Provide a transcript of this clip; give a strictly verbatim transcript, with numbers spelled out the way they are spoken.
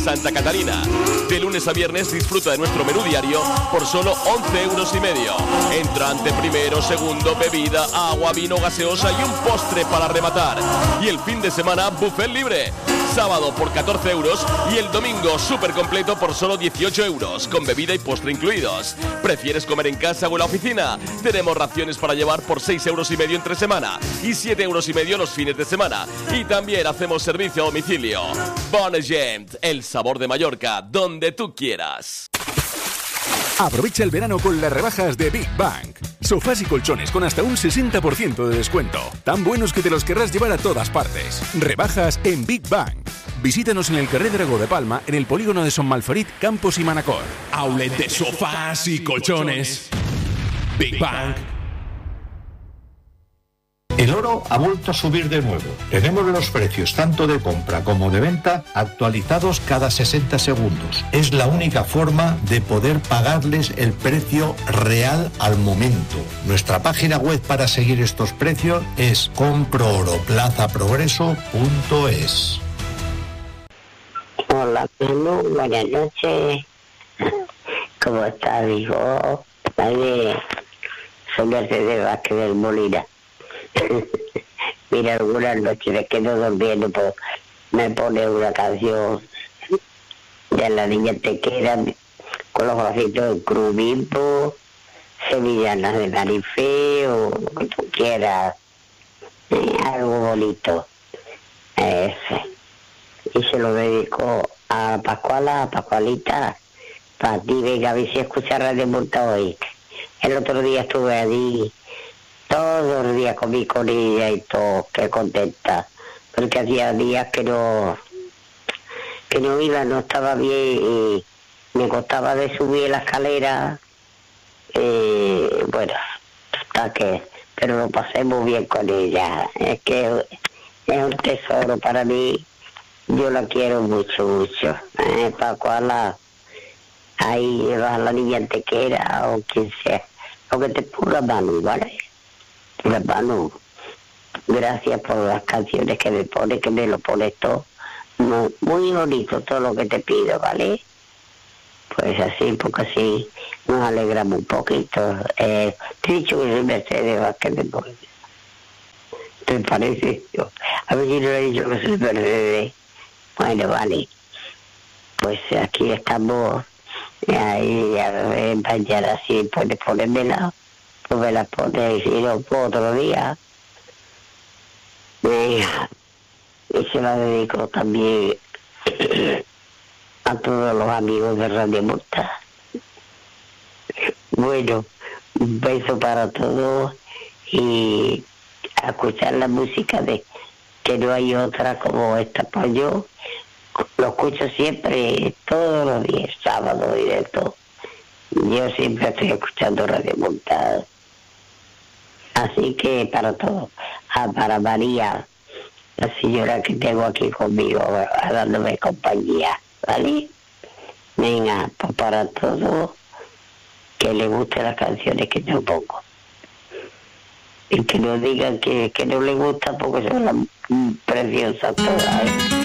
Santa Catalina. De lunes a viernes disfruta de nuestro menú diario por solo once euros y medio. Entrante primero, segundo, bebida, agua, vino, gaseosa y un postre para rematar. Y el fin de semana, buffet libre. Sábado por catorce euros y el domingo súper completo por solo dieciocho euros, con bebida y postre incluidos. ¿Prefieres comer en casa o en la oficina? Tenemos raciones para llevar por seis euros y medio entre semana y siete euros y medio los fines de semana. Y también hacemos servicio a domicilio. Bon Gent, el sabor de Mallorca, donde tú quieras. Aprovecha el verano con las rebajas de Big Bang. Sofás y colchones con hasta un sesenta por ciento de descuento. Tan buenos que te los querrás llevar a todas partes. Rebajas en Big Bang. Visítanos en el carrer Dragó de Palma, en el polígono de Son Malferit, Campos y Manacor. Outlet de sofás y colchones. Big Bang. El oro ha vuelto a subir de nuevo. Tenemos los precios tanto de compra como de venta actualizados cada sesenta segundos. Es la única forma de poder pagarles el precio real al momento. Nuestra página web para seguir estos precios es comprooroplazaprogreso punto es. Hola, Manu, buenas noches. ¿Cómo estás, hijo? Soy Mercedes Vázquez del Molina. Mira, algunas noches me quedo durmiendo, pues me pone una canción de La Niña Te Queda con los bracitos de Cruz Bimbo, Sevillanas de Marifé o lo que tú quieras, eh, algo bonito. Ese. Y se lo dedico a Pascuala, a Pascualita, para ti. Venga, a ver si escuchas Radio Monta hoy. El otro día estuve allí todos los días, comí con ella y todo, qué contenta, porque hacía días que no que no iba, no estaba bien y me costaba de subir la escalera, eh, bueno, hasta que, pero lo pasé muy bien con ella, es que es un tesoro para mí, yo la quiero mucho, mucho, eh, para cual ahí va La Niña Antequera o quien sea, lo que te ponga mano, ¿vale? Hermano, gracias por las canciones que me pone, que me lo pones todo. Muy, muy bonito todo lo que te pido, ¿vale? Pues así, porque así nos alegramos un poquito. Eh, te he dicho que soy Mercedes Vázquez del Molina. ¿Te parece? A ver si no he dicho que soy Mercedes. Bueno, vale. Pues aquí estamos. Ahí, a ver, mañana si puedes ponérmela. Me la pone y si no, otro día. Venga. Y se la dedico también a todos los amigos de Radio Monta. Bueno, un beso para todos y a escuchar la música de que no hay otra como esta. Pues yo lo escucho siempre, todos los días, sábado directo. Yo siempre estoy escuchando Radio Monta. Así que para todos, ah, para María, la señora que tengo aquí conmigo, dándome compañía, ¿vale? Venga, pues para todos, que le gusten las canciones que yo pongo. Y que no digan que, que no le gustan porque son las preciosas todas, ¿eh?